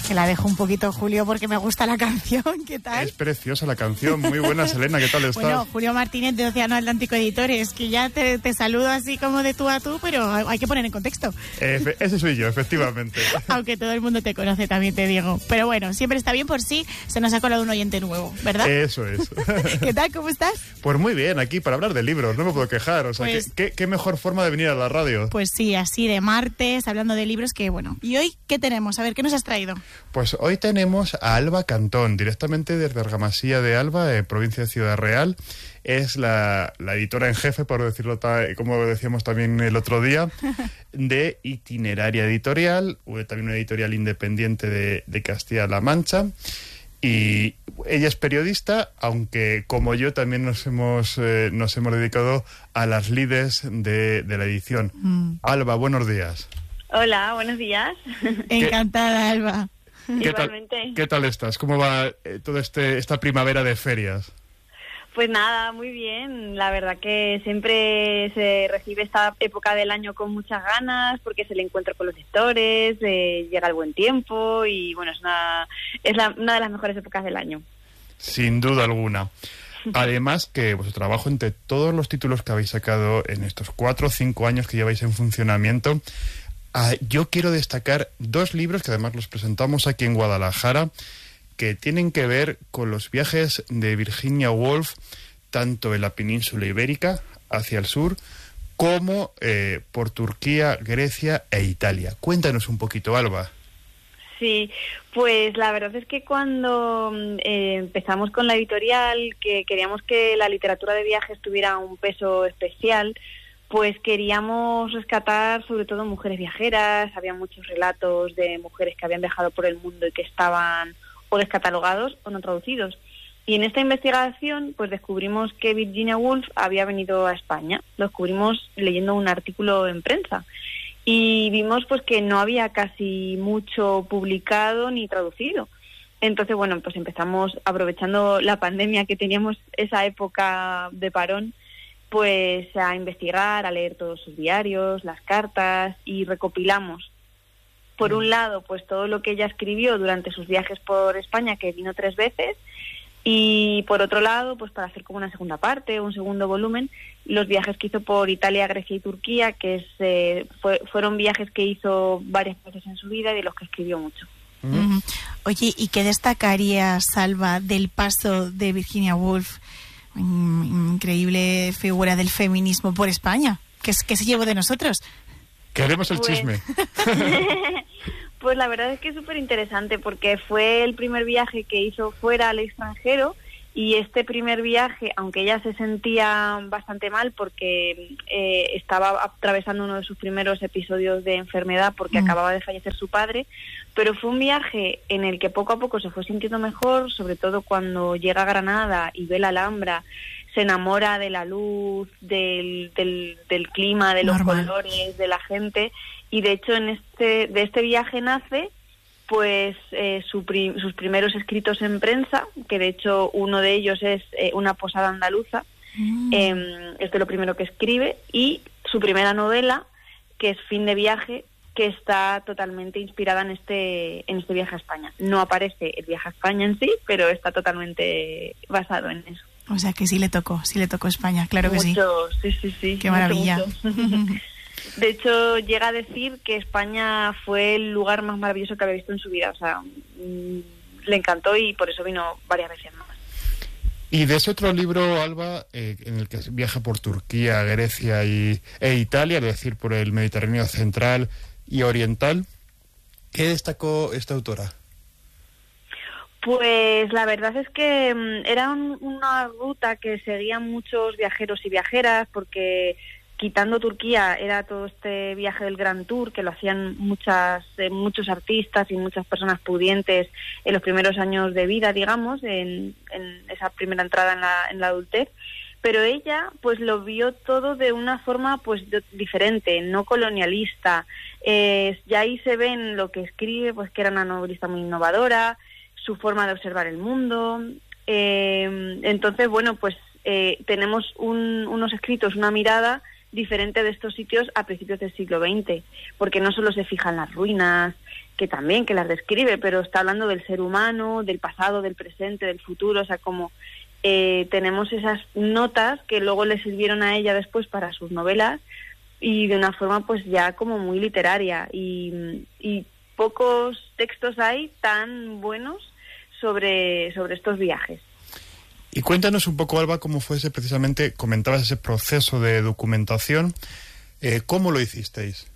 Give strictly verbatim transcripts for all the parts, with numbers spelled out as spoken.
Que la dejo un poquito, Julio, porque me gusta la canción. ¿Qué tal? Es preciosa la canción. Muy buena, Selena. ¿Qué tal estás? Bueno, Julio Martínez de Océano Atlántico Editores, que ya te, te saludo así como de tú a tú, pero hay que poner en contexto. Efe, ese soy yo, efectivamente. Aunque todo el mundo te conoce, también te digo. Pero bueno, siempre está bien por si se nos ha colado un oyente nuevo, ¿verdad? Eso es. ¿Qué tal? ¿Cómo estás? Pues muy bien, aquí para hablar de libros, no me puedo quejar. O sea, pues, ¿qué, qué, qué mejor forma de venir a la radio. Pues sí, así de martes, hablando de libros, que bueno. ¿Y hoy qué tenemos? A ver, ¿qué nos has traído? Pues hoy tenemos a Alba Cantón, directamente desde Argamasilla de Alba, eh, provincia de Ciudad Real. Es la, la editora en jefe, por decirlo ta, como decíamos también el otro día, de Itineraria Editorial, también una editorial independiente de, de Castilla-La Mancha. Y ella es periodista, aunque como yo también nos hemos eh, nos hemos dedicado a las lides de, de la edición. Mm. Alba, buenos días. Hola, buenos días. Encantada, Alba. ¿Qué Igualmente. Tal, ¿Qué tal estás? ¿Cómo va eh, toda este, esta primavera de ferias? Pues nada, muy bien. La verdad que siempre se recibe esta época del año con muchas ganas porque es el encuentro con los lectores, eh, llega el buen tiempo y bueno, es una es la, una de las mejores épocas del año. Sin duda alguna. Además que vuestro trabajo, entre todos los títulos que habéis sacado en estos cuatro o cinco años que lleváis en funcionamiento, uh, yo quiero destacar dos libros que además los presentamos aquí en Guadalajara, que tienen que ver con los viajes de Virginia Woolf, tanto en la península ibérica, hacia el sur, como eh, por Turquía, Grecia e Italia. Cuéntanos un poquito, Alba. Sí, pues la verdad es que cuando eh, empezamos con la editorial, que queríamos que la literatura de viajes tuviera un peso especial, pues queríamos rescatar sobre todo mujeres viajeras. Había muchos relatos de mujeres que habían viajado por el mundo y que estaban o descatalogados o no traducidos. Y en esta investigación pues descubrimos que Virginia Woolf había venido a España. Lo descubrimos leyendo un artículo en prensa y vimos pues que no había casi mucho publicado ni traducido. Entonces, bueno, pues empezamos, aprovechando la pandemia que teníamos esa época de parón, pues a investigar, a leer todos sus diarios, las cartas, y recopilamos por un lado, pues todo lo que ella escribió durante sus viajes por España, que vino tres veces, y por otro lado, pues para hacer como una segunda parte, un segundo volumen, los viajes que hizo por Italia, Grecia y Turquía, que es, eh, fue, fueron viajes que hizo varias veces en su vida y de los que escribió mucho. Uh-huh. Oye, ¿y qué destacarías, Alba, del paso de Virginia Woolf, increíble figura del feminismo por España? ¿Qué, qué se llevó de nosotros? Queremos el pues, chisme. Pues la verdad es que es súper interesante porque fue el primer viaje que hizo fuera al extranjero, y este primer viaje, aunque ella se sentía bastante mal porque eh, estaba atravesando uno de sus primeros episodios de enfermedad porque mm. acababa de fallecer su padre, pero fue un viaje en el que poco a poco se fue sintiendo mejor, sobre todo cuando llega a Granada y ve la Alhambra, se enamora de la luz, del, del, del clima, de los Normal. colores, de la gente, y de hecho en este de este viaje nace pues eh, su pri- sus primeros escritos en prensa, que de hecho uno de ellos es eh, Una posada andaluza, mm. eh, es de lo primero que escribe, y su primera novela, que es Fin de viaje, que está totalmente inspirada en este en este viaje a España. No aparece el viaje a España en sí, pero está totalmente basado en eso. O sea que sí le tocó, sí le tocó España, claro que mucho, sí. Sí, sí, sí. Qué maravilla. Mucho, mucho. De hecho, llega a decir que España fue el lugar más maravilloso que había visto en su vida. O sea, mmm, le encantó y por eso vino varias veces más. Y de ese otro libro, Alba, eh, en el que viaja por Turquía, Grecia y, e Italia, es decir, por el Mediterráneo central y oriental, ¿qué destacó esta autora? Pues la verdad es que um, era un, una ruta que seguían muchos viajeros y viajeras, porque quitando Turquía era todo este viaje del Grand Tour que lo hacían muchas eh, muchos artistas y muchas personas pudientes en los primeros años de vida, digamos, en, en esa primera entrada en la, en la adultez. Pero ella pues lo vio todo de una forma pues de, diferente, no colonialista. Eh, ya ahí se ve en lo que escribe pues que era una novelista muy innovadora, su forma de observar el mundo. Eh, entonces, bueno, pues eh, tenemos un, unos escritos, una mirada diferente de estos sitios a principios del siglo veinte, porque no solo se fija en las ruinas, que también, que las describe, pero está hablando del ser humano, del pasado, del presente, del futuro, o sea, como eh, tenemos esas notas que luego le sirvieron a ella después para sus novelas, y de una forma pues ya como muy literaria, y, y pocos textos hay tan buenos sobre, sobre estos viajes. Y cuéntanos un poco, Alba, cómo fue ese, precisamente, comentabas ese proceso de documentación, eh, ¿cómo lo hicisteis?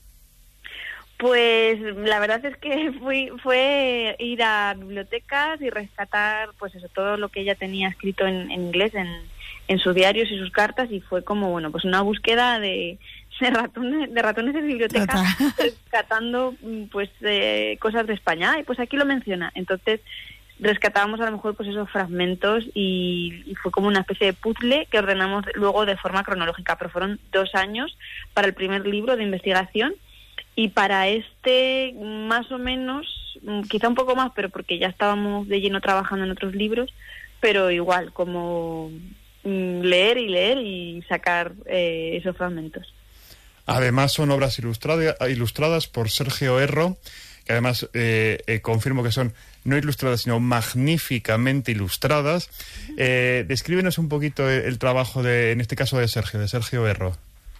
Pues la verdad es que fui, fue ir a bibliotecas y rescatar pues eso, todo lo que ella tenía escrito en, en inglés en, en sus diarios y sus cartas, y fue como, bueno, pues una búsqueda de, de ratones de ratones de biblioteca, rescatando pues eh, cosas de España, y pues aquí lo menciona. Entonces rescatábamos a lo mejor pues esos fragmentos, y, y fue como una especie de puzzle que ordenamos luego de forma cronológica, pero fueron dos años para el primer libro de investigación. Y para este, más o menos, quizá un poco más, pero porque ya estábamos de lleno trabajando en otros libros, pero igual, como mm, leer y leer y sacar eh, esos fragmentos. Además son obras ilustrada, ilustradas por Sergio Erro, que además eh, eh, confirmo que son no ilustradas, sino magníficamente ilustradas. Eh, descríbenos un poquito el, el trabajo, de, en este caso, de Sergio, de Sergio Erro.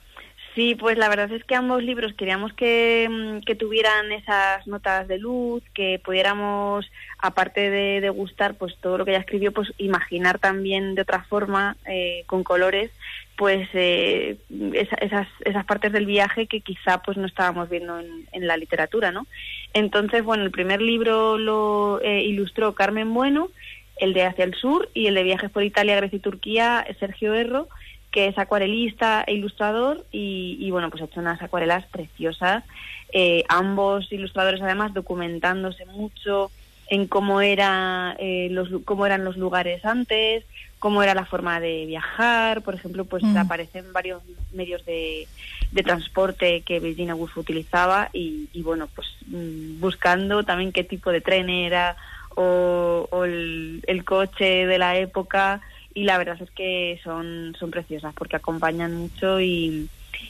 Sí, pues la verdad es que ambos libros queríamos que, que tuvieran esas notas de luz, que pudiéramos, aparte de degustar pues todo lo que ella escribió, pues imaginar también de otra forma, eh, con colores, pues eh, esa, esas esas partes del viaje que quizá pues no estábamos viendo en, en la literatura, ¿no? Entonces, bueno, el primer libro lo eh, ilustró Carmen Bueno, el de Hacia el Sur, y el de Viajes por Italia, Grecia y Turquía, Sergio Erro, que es acuarelista e ilustrador, y, y bueno, pues ha hecho unas acuarelas preciosas. Eh, ambos ilustradores, además, documentándose mucho en cómo era eh, los cómo eran los lugares antes, cómo era la forma de viajar. Por ejemplo, pues mm. aparecen varios medios de, de transporte que Virginia Woolf utilizaba, y, y bueno, pues mmm, buscando también qué tipo de tren era, o, o el, el coche de la época. Y la verdad es que son son preciosas porque acompañan mucho y,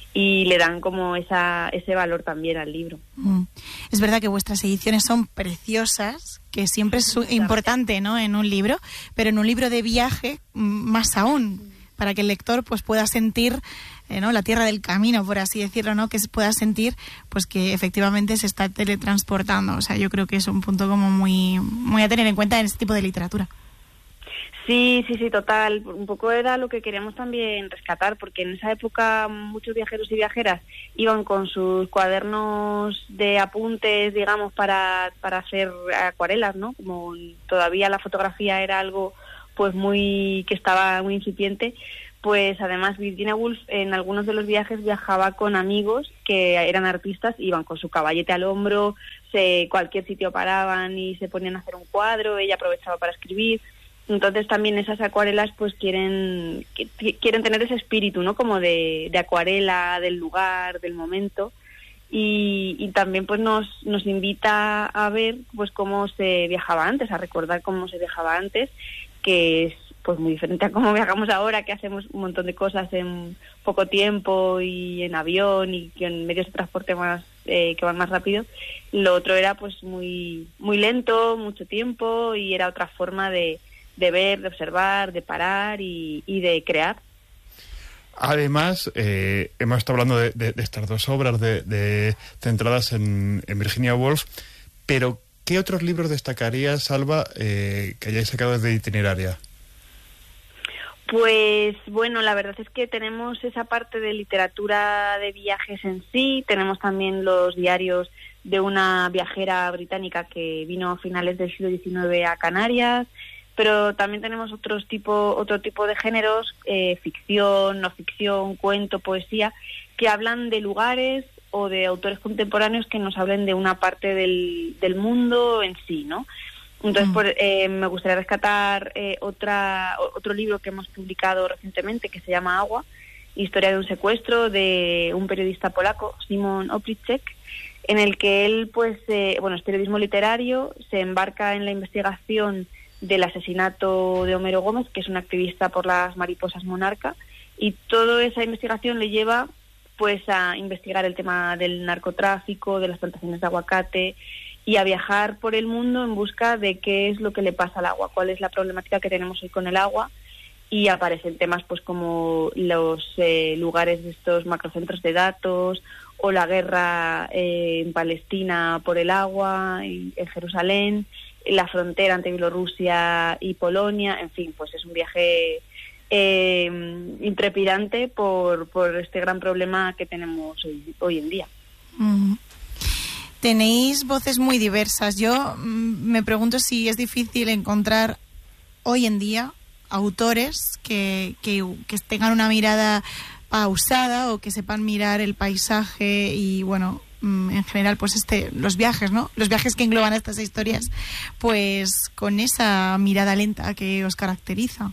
y le dan como esa ese valor también al libro. Mm. Es verdad que vuestras ediciones son preciosas, que siempre es importante, ¿no?, en un libro, pero en un libro de viaje más aún, para que el lector pues pueda sentir eh, ¿no?, la tierra del camino, por así decirlo, ¿no?, que pueda sentir pues que efectivamente se está teletransportando. O sea, yo creo que es un punto como muy muy a tener en cuenta en este tipo de literatura. Sí, sí, sí, total. Un poco era lo que queríamos también rescatar, porque en esa época muchos viajeros y viajeras iban con sus cuadernos de apuntes, digamos, para, para hacer acuarelas, ¿no? Como todavía la fotografía era algo pues muy que estaba muy incipiente, pues además Virginia Woolf en algunos de los viajes viajaba con amigos que eran artistas, iban con su caballete al hombro, se cualquier sitio paraban y se ponían a hacer un cuadro, ella aprovechaba para escribir. Entonces también esas acuarelas pues quieren quieren tener ese espíritu, ¿no?, como de, de acuarela, del lugar, del momento, y, y también pues nos nos invita a ver pues cómo se viajaba antes, a recordar cómo se viajaba antes, que es pues muy diferente a cómo viajamos ahora, que hacemos un montón de cosas en poco tiempo y en avión y en medios de transporte más eh, que van más rápido. Lo otro era pues muy muy lento, mucho tiempo, y era otra forma de de ver, de observar, de parar y, y de crear. Además, eh, hemos estado hablando de, de, de estas dos obras de, de, centradas en, en Virginia Woolf, pero ¿qué otros libros destacarías, Alba, eh, que hayáis sacado desde Itineraria? Pues bueno, la verdad es que tenemos esa parte de literatura de viajes en sí, tenemos también los diarios de una viajera británica que vino a finales del siglo diecinueve a Canarias, pero también tenemos otros tipo, otro tipo de géneros, eh, ficción, no ficción, cuento, poesía, que hablan de lugares o de autores contemporáneos que nos hablen de una parte del, del mundo en sí, ¿no? Entonces, mm. por, eh, me gustaría rescatar eh, otra otro libro que hemos publicado recientemente que se llama Agua, historia de un secuestro, de un periodista polaco, Szymon Oplicek, en el que él, pues, eh, bueno, es periodismo literario, se embarca en la investigación del asesinato de Homero Gómez, que es un activista por las mariposas monarca, y toda esa investigación le lleva pues a investigar el tema del narcotráfico, de las plantaciones de aguacate y a viajar por el mundo en busca de qué es lo que le pasa al agua, cuál es la problemática que tenemos hoy con el agua. Y aparecen temas pues como los eh, lugares de estos macrocentros de datos o la guerra eh, en Palestina por el agua, y en Jerusalén, la frontera entre Bielorrusia y Polonia. En fin, pues es un viaje Eh, intrepidante por, por este gran problema que tenemos hoy, hoy en día. Mm. Tenéis voces muy diversas. Yo mm, me pregunto si es difícil encontrar hoy en día autores que, que, que tengan una mirada pausada o que sepan mirar el paisaje y, bueno, mm, en general, pues este los viajes, ¿no? Los viajes que engloban estas historias, pues con esa mirada lenta que os caracteriza.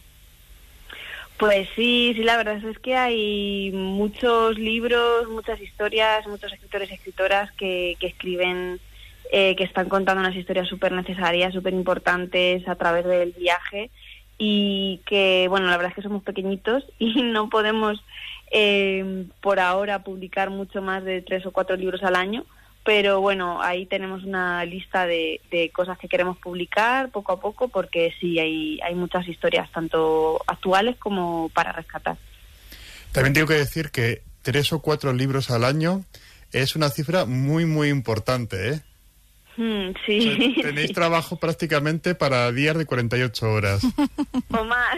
Pues sí, sí, la verdad es que hay muchos libros, muchas historias, muchos escritores y escritoras que, que escriben, eh, que están contando unas historias súper necesarias, súper importantes a través del viaje, y que, bueno, la verdad es que somos pequeñitos y no podemos eh, por ahora publicar mucho más de tres o cuatro libros al año, pero bueno, ahí tenemos una lista de, de cosas que queremos publicar poco a poco, porque sí, hay, hay muchas historias, tanto actuales como para rescatar. También tengo que decir que tres o cuatro libros al año es una cifra muy, muy importante, ¿eh? Mm, sí. O sea, tenéis sí. trabajo prácticamente para días de cuarenta y ocho horas. O más.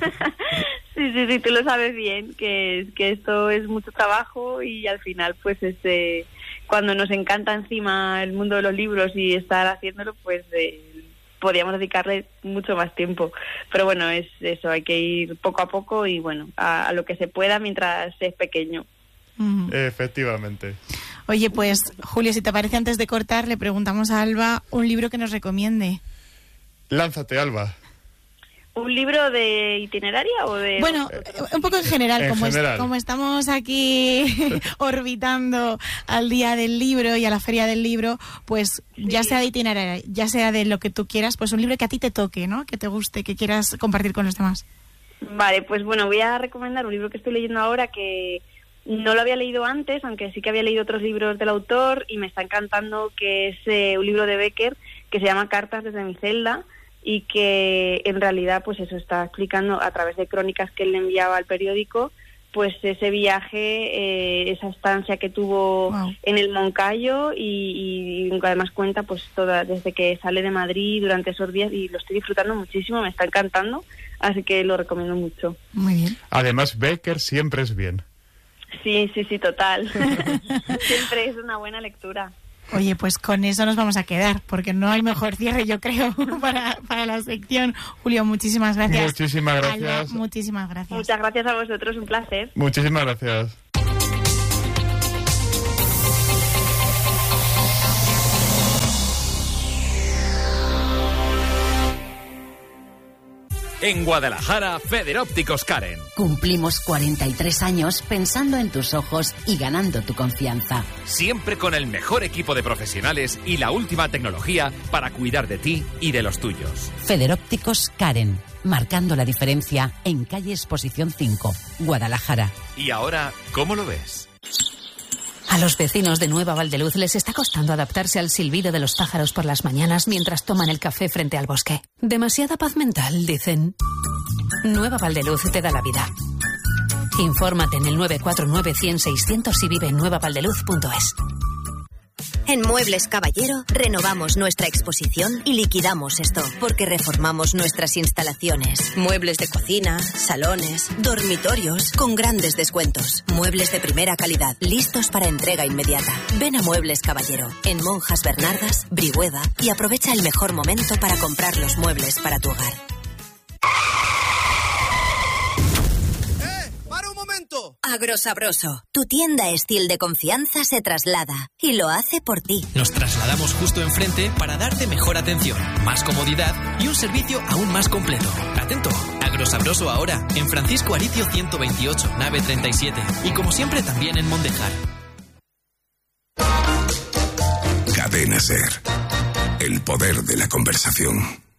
Sí, sí, sí, tú lo sabes bien, que, que esto es mucho trabajo y al final, pues, este, cuando nos encanta encima el mundo de los libros y estar haciéndolo, pues eh, podríamos dedicarle mucho más tiempo. Pero bueno, es eso, hay que ir poco a poco y, bueno, a, a lo que se pueda mientras es pequeño. Mm. Efectivamente. Oye, pues, Julio, si te parece, antes de cortar, le preguntamos a Alba un libro que nos recomiende. Lánzate, Alba. ¿Un libro de itineraria o de...? Bueno, un poco en general, En como, general. Es, como estamos aquí orbitando al día del libro y a la feria del libro, pues sí. Ya sea de itineraria, ya sea de lo que tú quieras, pues un libro que a ti te toque, ¿no? Que te guste, que quieras compartir con los demás. Vale, pues bueno, voy a recomendar un libro que estoy leyendo ahora que no lo había leído antes, aunque sí que había leído otros libros del autor, y me está encantando, que es eh, un libro de Becker que se llama Cartas desde mi celda, y que en realidad pues eso está explicando a través de crónicas que él le enviaba al periódico, pues ese viaje, eh, esa estancia que tuvo wow. en el Moncayo, y, y además cuenta pues toda desde que sale de Madrid durante esos días, y lo estoy disfrutando muchísimo, me está encantando, así que lo recomiendo mucho. Muy bien. Además, Becker siempre es bien. Sí, sí, sí, total. Siempre es una buena lectura. Oye, pues con eso nos vamos a quedar, porque no hay mejor cierre, yo creo, para, para la sección. Julio, muchísimas gracias. Muchísimas gracias. Alba, muchísimas gracias. Muchas gracias a vosotros, un placer. Muchísimas gracias. En Guadalajara, Federópticos Karen. Cumplimos cuarenta y tres años pensando en tus ojos y ganando tu confianza. Siempre con el mejor equipo de profesionales y la última tecnología para cuidar de ti y de los tuyos. Federópticos Karen, marcando la diferencia en calle Exposición cinco, Guadalajara. ¿Y ahora cómo lo ves? A los vecinos de Nueva Valdeluz les está costando adaptarse al silbido de los pájaros por las mañanas mientras toman el café frente al bosque. Demasiada paz mental, dicen. Nueva Valdeluz te da la vida. Infórmate en el nueve cuatro nueve, cien, seiscientos y vive en nueva valdeluz punto es. En Muebles Caballero renovamos nuestra exposición y liquidamos stock porque reformamos nuestras instalaciones. Muebles de cocina, salones, dormitorios con grandes descuentos. Muebles de primera calidad, listos para entrega inmediata. Ven a Muebles Caballero en Monjas Bernardas, Brihuega, y aprovecha el mejor momento para comprar los muebles para tu hogar. Agrosabroso, tu tienda Estil de confianza se traslada y lo hace por ti. Nos trasladamos justo enfrente para darte mejor atención, más comodidad y un servicio aún más completo. Atento, Agrosabroso ahora en Francisco Aricio ciento veintiocho, nave treinta y siete, y como siempre también en Mondejar. Cadena SER, el poder de la conversación.